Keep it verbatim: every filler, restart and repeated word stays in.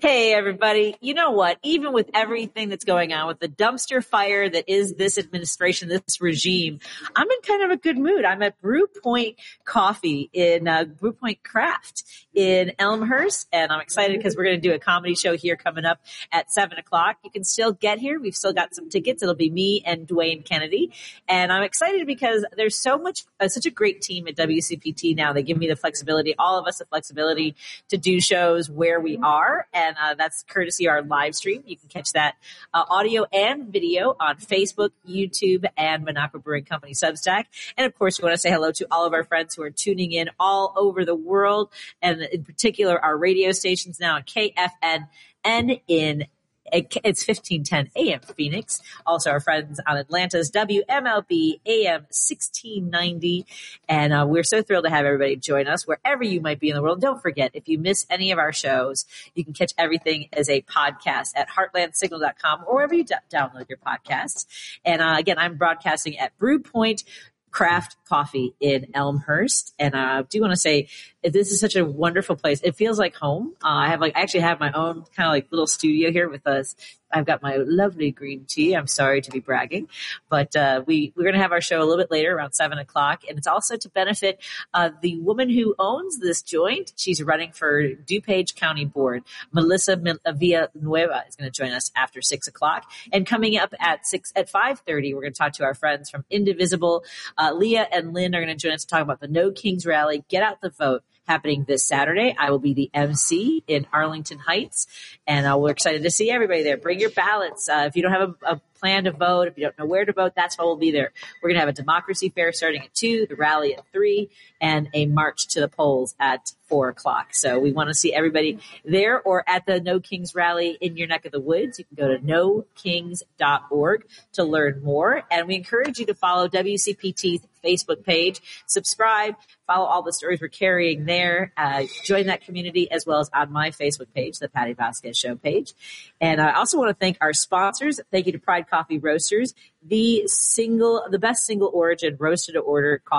Hey, everybody. You know what? Even with everything that's going on, with the dumpster fire that is this administration, this regime, I'm in kind of a good mood. I'm at Brew Point Coffee in uh, Brew Point Craft in Elmhurst, and I'm excited because we're going to do a comedy show here coming up at seven o'clock. You can still get here. We've still got some tickets. It'll be me and Dwayne Kennedy, and I'm excited because there's so much, uh, such a great team at W C P T now. They give me the flexibility, all of us the flexibility to do shows where we are, and uh, that's courtesy of our live stream. You can catch that uh, audio and video on Facebook, YouTube, and Monaco Brewing Company Substack. And of course, we want to say hello to all of our friends who are tuning in all over the world, and in particular, our radio stations now on K F N and in It's fifteen ten A M Phoenix. Also, our friends on Atlanta's W M L B A M sixteen ninety. And uh, we're so thrilled to have everybody join us wherever you might be in the world. Don't forget, if you miss any of our shows, you can catch everything as a podcast at heartland signal dot com or wherever you d- download your podcasts. And uh, again, I'm broadcasting at Brew Point Craft Coffee in Elmhurst. And I uh, do want to say this is such a wonderful place. It feels like home. Uh, I have like, I actually have my own kind of like little studio here with us. I've got my lovely green tea. I'm sorry to be bragging, but uh, we, we're going to have our show a little bit later around seven o'clock. And it's also to benefit uh, the woman who owns this joint. She's running for DuPage County Board. Melissa Villanueva is going to join us after six o'clock. And coming up at six, at five thirty, we're going to talk to our friends from Indivisible. Uh, Leah and Lynn are going to join us to talk about the No Kings Rally. Get out the vote. Happening this Saturday. I will be the M C in Arlington Heights, and uh, we're excited to see everybody there. Bring your ballots. Uh, if you don't have a, a plan to vote, if you don't know where to vote, that's why we'll be there. We're going to have a democracy fair starting at two, the rally at three, and a march to the polls at four o'clock. So we want to see everybody there or at the No Kings Rally in your neck of the woods. You can go to no kings dot org to learn more, and we encourage you to follow W C P T's Facebook page, subscribe, follow all the stories we're carrying there, uh, join that community as well as on my Facebook page, the Patty Vasquez Show page. And I also want to thank our sponsors. Thank you to Pride Coffee Roasters, the single, the best single origin roasted to order coffee